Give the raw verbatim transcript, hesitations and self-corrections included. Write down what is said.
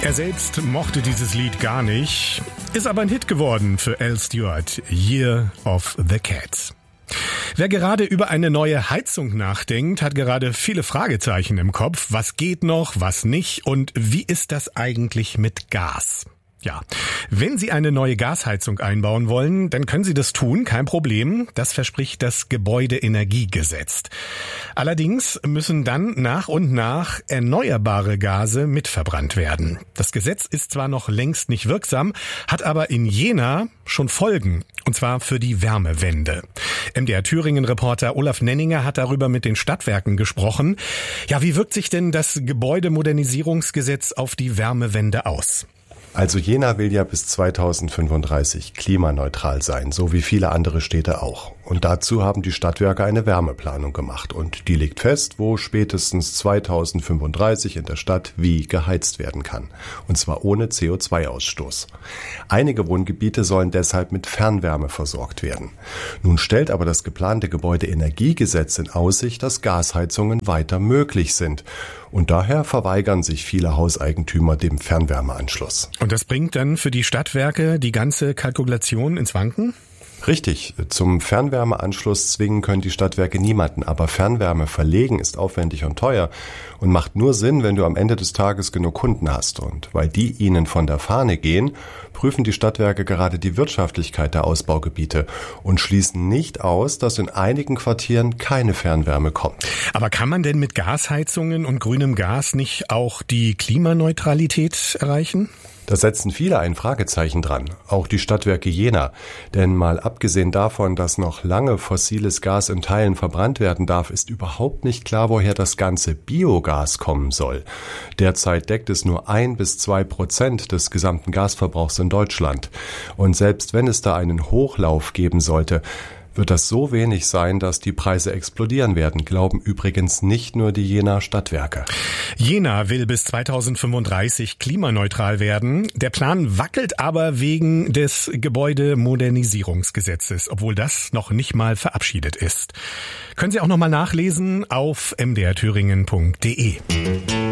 Er selbst mochte dieses Lied gar nicht, ist aber ein Hit geworden für Al Stewart, Year of the Cat. Wer gerade über eine neue Heizung nachdenkt, hat gerade viele Fragezeichen im Kopf. Was geht noch, was nicht und wie ist das eigentlich mit Gas? Ja, wenn Sie eine neue Gasheizung einbauen wollen, dann können Sie das tun, kein Problem. Das verspricht das Gebäudeenergiegesetz. Allerdings müssen dann nach und nach erneuerbare Gase mitverbrannt werden. Das Gesetz ist zwar noch längst nicht wirksam, hat aber in Jena schon Folgen, und zwar für die Wärmewende. M D R Thüringen-Reporter Olaf Nenninger hat darüber mit den Stadtwerken gesprochen. Ja, wie wirkt sich denn das Gebäudemodernisierungsgesetz auf die Wärmewende aus? Also Jena will ja bis zweitausendfünfunddreißig klimaneutral sein, so wie viele andere Städte auch. Und dazu haben die Stadtwerke eine Wärmeplanung gemacht. Und die legt fest, wo spätestens zweitausendfünfunddreißig in der Stadt wie geheizt werden kann. Und zwar ohne C O zwei Ausstoß. Einige Wohngebiete sollen deshalb mit Fernwärme versorgt werden. Nun stellt aber das geplante Gebäudeenergiegesetz in Aussicht, dass Gasheizungen weiter möglich sind. Und daher verweigern sich viele Hauseigentümer dem Fernwärmeanschluss. Und das bringt dann für die Stadtwerke die ganze Kalkulation ins Wanken? Richtig, zum Fernwärmeanschluss zwingen können die Stadtwerke niemanden, aber Fernwärme verlegen ist aufwendig und teuer und macht nur Sinn, wenn du am Ende des Tages genug Kunden hast. Und weil die ihnen von der Fahne gehen, prüfen die Stadtwerke gerade die Wirtschaftlichkeit der Ausbaugebiete und schließen nicht aus, dass in einigen Quartieren keine Fernwärme kommt. Aber kann man denn mit Gasheizungen und grünem Gas nicht auch die Klimaneutralität erreichen? Da setzen viele ein Fragezeichen dran, auch die Stadtwerke Jena. Denn mal abgesehen davon, dass noch lange fossiles Gas in Teilen verbrannt werden darf, ist überhaupt nicht klar, woher das ganze Biogas kommen soll. Derzeit deckt es nur ein bis zwei Prozent des gesamten Gasverbrauchs in Deutschland. Und selbst wenn es da einen Hochlauf geben sollte, wird das so wenig sein, dass die Preise explodieren werden, glauben übrigens nicht nur die Jenaer Stadtwerke. Jena will bis zweitausendfünfunddreißig klimaneutral werden. Der Plan wackelt aber wegen des Gebäudemodernisierungsgesetzes, obwohl das noch nicht mal verabschiedet ist. Können Sie auch noch mal nachlesen auf m d r thüringen punkt d e.